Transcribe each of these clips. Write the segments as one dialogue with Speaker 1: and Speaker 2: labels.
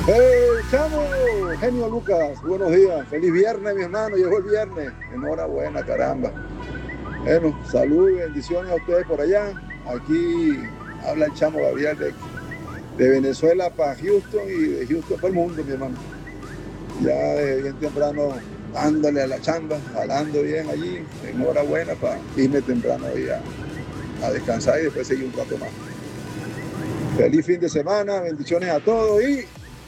Speaker 1: ¡Hey, chamo! Genio Lucas, buenos días. Feliz viernes, mi hermano. Llegó el viernes. Enhorabuena, caramba. Bueno, salud y bendiciones a ustedes por allá. Aquí habla el chamo Gabriel de Venezuela para Houston y de Houston para el mundo, mi hermano. Ya desde bien temprano dándole a la chamba, jalando bien allí. Enhorabuena para irme temprano ahí a descansar y después seguir un rato más. Feliz fin de semana, bendiciones a todos y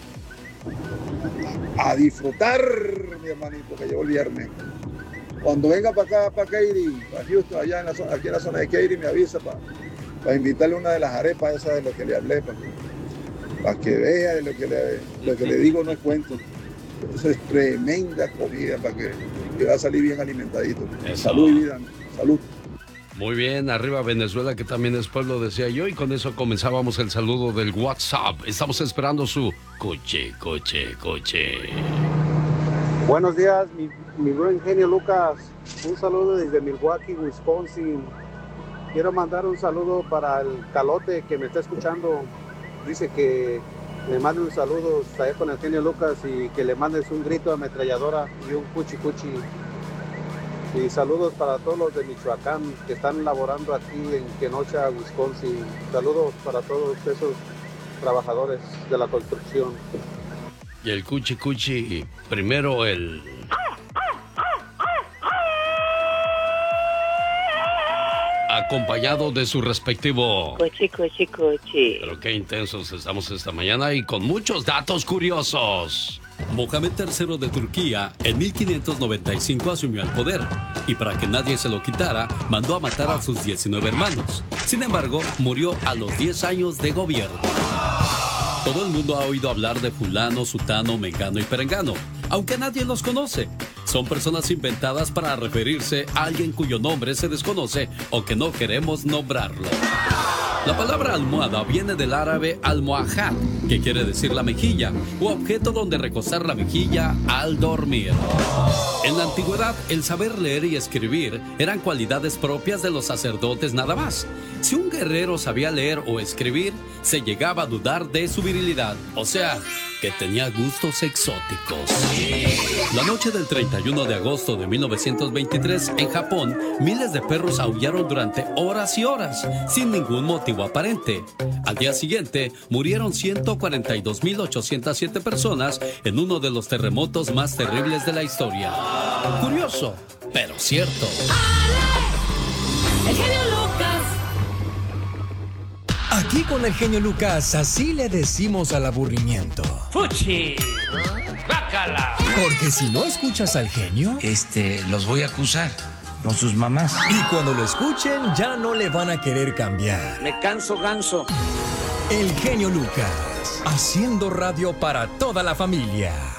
Speaker 1: a disfrutar, mi hermanito, que llegó el viernes. Cuando venga para acá, para Katy, para Houston, allá aquí en la zona de Katy, me avisa para invitarle una de las arepas esas de lo que le hablé, para que vea de lo que le digo no es cuento. Eso es tremenda comida para que va a salir bien alimentadito.
Speaker 2: Eso.
Speaker 1: Salud y vida, salud.
Speaker 2: Muy bien, arriba Venezuela, que también es pueblo, decía yo, y con eso comenzábamos el saludo del WhatsApp. Estamos esperando su coche.
Speaker 3: Buenos días, mi buen genio Lucas. Un saludo desde Milwaukee, Wisconsin. Quiero mandar un saludo para el Calote que me está escuchando. Dice que le mande un saludo allá con el genio Lucas y que le mandes un grito de ametralladora y un cuchi. Y saludos para todos los de Michoacán que están laborando aquí en Kenosha, Wisconsin. Saludos para todos esos trabajadores de la construcción.
Speaker 2: Y el cuchi, primero el... acompañado de su respectivo...
Speaker 4: Coche.
Speaker 2: Pero qué intensos estamos esta mañana y con muchos datos curiosos.
Speaker 5: Mohamed III de Turquía en 1595 asumió el poder y para que nadie se lo quitara mandó a matar a sus 19 hermanos. Sin embargo, murió a los 10 años de gobierno. Todo el mundo ha oído hablar de fulano, sutano, mengano y perengano, aunque nadie los conoce. Son personas inventadas para referirse a alguien cuyo nombre se desconoce o que no queremos nombrarlo. La palabra almohada viene del árabe almohajat, que quiere decir la mejilla, o objeto donde recostar la mejilla al dormir. En la antigüedad, el saber leer y escribir eran cualidades propias de los sacerdotes nada más. Si un guerrero sabía leer o escribir, se llegaba a dudar de su virilidad, o sea, que tenía gustos exóticos. La noche del 31 de agosto de 1923, en Japón, miles de perros aullaron durante horas y horas, sin ningún motivo aparente. Al día siguiente, murieron 142.807 personas en uno de los terremotos más terribles de la historia. Curioso, pero cierto.
Speaker 6: ¡El genio Lucas!
Speaker 7: Aquí con el genio Lucas, así le decimos al aburrimiento.
Speaker 6: ¡Fuchi! ¡Bácala!
Speaker 7: Porque si no escuchas al genio,
Speaker 8: los voy a acusar con sus mamás.
Speaker 7: Y cuando lo escuchen, ya no le van a querer cambiar.
Speaker 8: Me canso ganso.
Speaker 7: El genio Lucas, haciendo radio para toda la familia.